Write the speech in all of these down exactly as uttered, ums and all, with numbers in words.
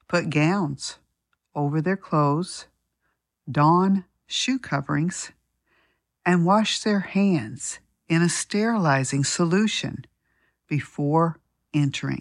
put gowns over their clothes, don shoe coverings, and wash their hands in a sterilizing solution before entering.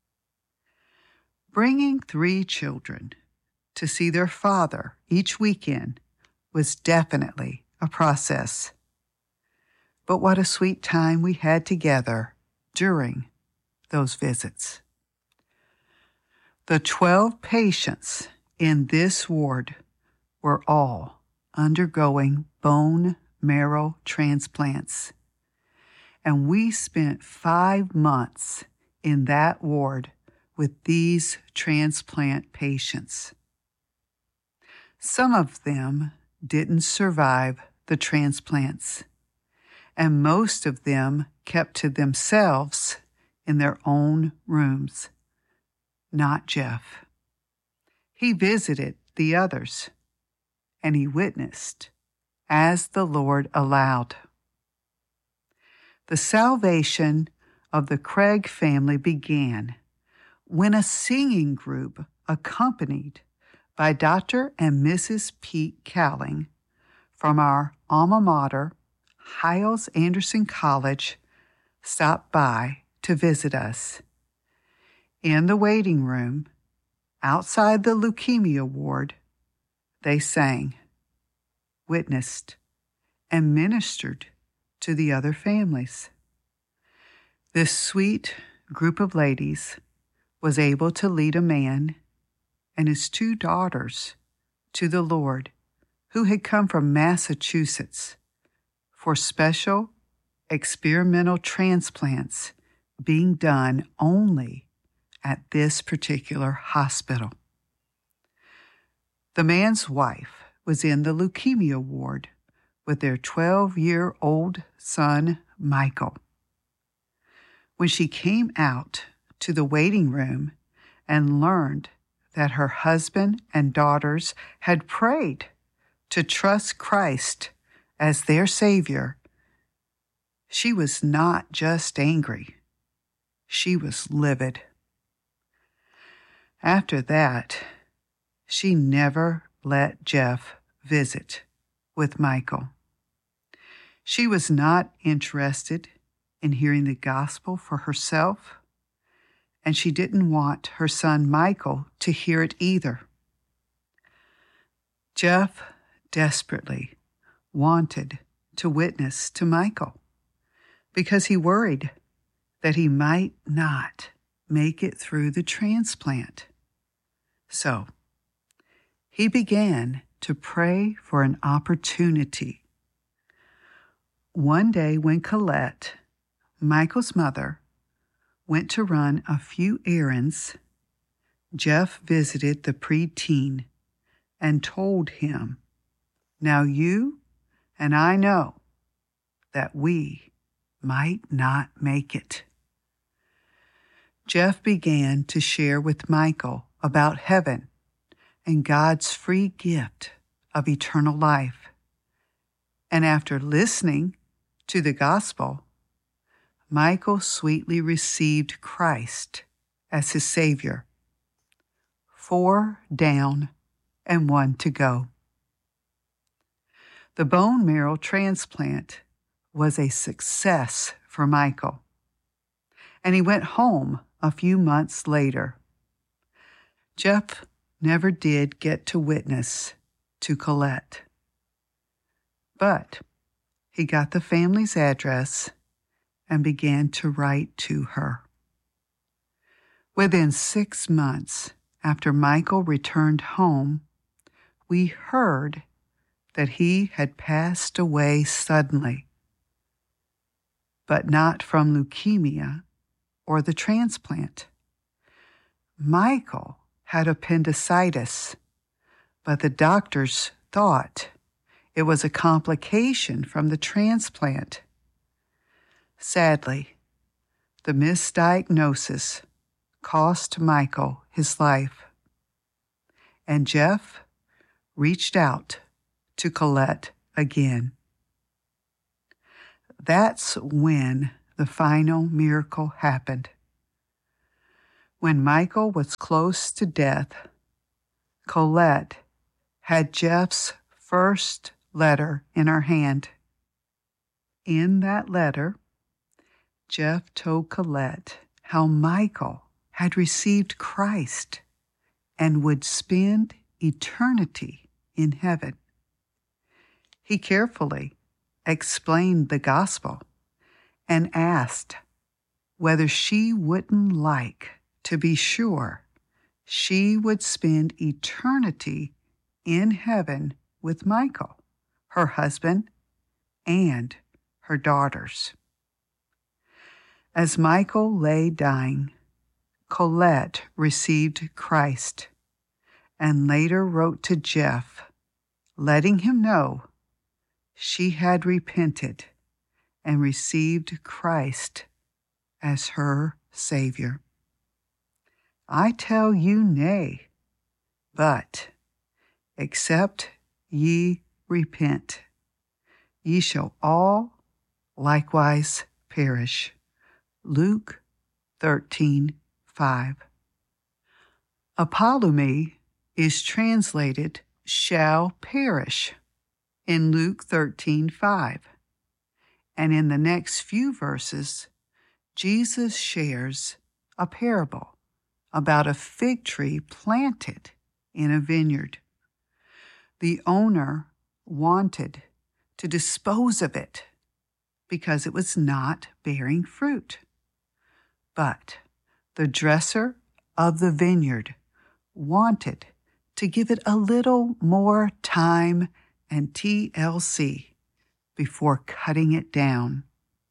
Bringing three children to see their father each weekend was definitely a process. But what a sweet time we had together during those visits. The twelve patients in this ward were all undergoing bone marrow transplants, and we spent five months in that ward with these transplant patients. Some of them didn't survive the transplants, and most of them kept to themselves in their own rooms. Not Jeff. He visited the others, and he witnessed as the Lord allowed. The salvation of the Craig family began when a singing group accompanied by Doctor and Missus Pete Cowling from our alma mater, Hyles-Anderson College, stopped by to visit us. In the waiting room, outside the leukemia ward, they sang, witnessed, and ministered to the other families. This sweet group of ladies was able to lead a man and his two daughters to the Lord, who had come from Massachusetts for special experimental transplants being done only at this particular hospital. The man's wife was in the leukemia ward with their twelve-year-old son, Michael. When she came out to the waiting room and learned that her husband and daughters had prayed to trust Christ as their Savior, she was not just angry. She was livid. After that, she never let Jeff visit with Michael. She was not interested in hearing the gospel for herself, and she didn't want her son Michael to hear it either. Jeff desperately wanted to witness to Michael because he worried that he might not make it through the transplant. So he began to pray for an opportunity. One day when Colette, Michael's mother, went to run a few errands, Jeff visited the preteen and told him, "Now you and I know that we might not make it." Jeff began to share with Michael about heaven and God's free gift of eternal life. And after listening to the gospel, Michael sweetly received Christ as his Savior. Four down and one to go. The bone marrow transplant was a success for Michael, and he went home a few months later. Jeff never did get to witness to Colette, but he got the family's address and began to write to her. Within six months after Michael returned home, we heard that he had passed away suddenly, but not from leukemia or the transplant. Michael had appendicitis, but the doctors thought it was a complication from the transplant. Sadly, the misdiagnosis cost Michael his life, and Jeff reached out to Colette again. That's when the final miracle happened. When Michael was close to death, Colette had Jeff's first letter in her hand. In that letter, Jeff told Colette how Michael had received Christ and would spend eternity in heaven. He carefully explained the gospel and asked whether she wouldn't like to be sure she would spend eternity in heaven with Michael, her husband, and her daughters. As Michael lay dying, Colette received Christ and later wrote to Jeff, letting him know she had repented and received Christ as her Savior. I tell you nay, but except ye repent, ye shall all likewise perish. Luke thirteen five. Apollume is translated shall perish in Luke thirteen five. And in the next few verses, Jesus shares a parable about a fig tree planted in a vineyard. The owner wanted to dispose of it because it was not bearing fruit. But the dresser of the vineyard wanted to give it a little more time and T L C before cutting it down.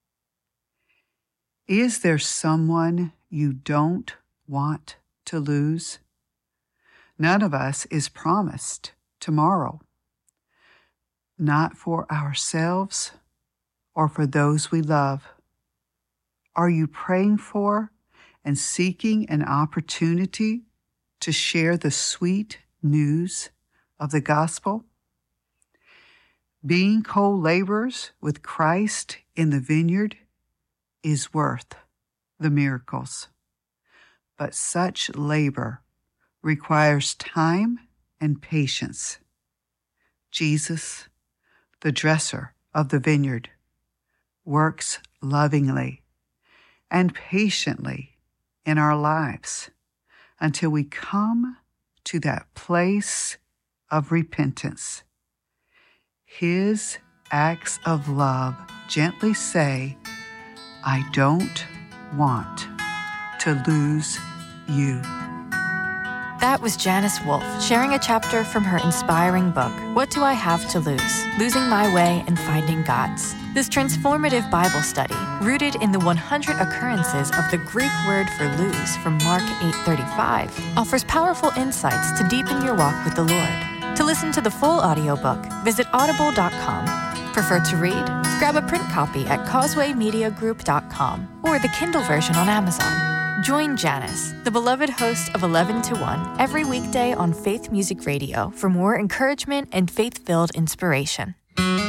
Is there someone you don't want to lose? None of us is promised tomorrow, not for ourselves or for those we love. Are you praying for and seeking an opportunity to share the sweet news of the gospel? Being co-laborers with Christ in the vineyard is worth the miracles. But such labor requires time and patience. Jesus, the dresser of the vineyard, works lovingly and patiently in our lives until we come to that place of repentance. His acts of love gently say, I don't want to lose you. That was Janice Wolf sharing a chapter from her inspiring book, What Do I Have to Lose? Losing My Way and Finding God's. This transformative Bible study, rooted in the one hundred occurrences of the Greek word for lose from Mark eight thirty-five, offers powerful insights to deepen your walk with the Lord. To listen to the full audiobook, visit audible dot com. Prefer to read? Grab a print copy at causeway media group dot com or the Kindle version on Amazon. Join Janice, the beloved host of eleven to one, every weekday on Faith Music Radio for more encouragement and faith-filled inspiration.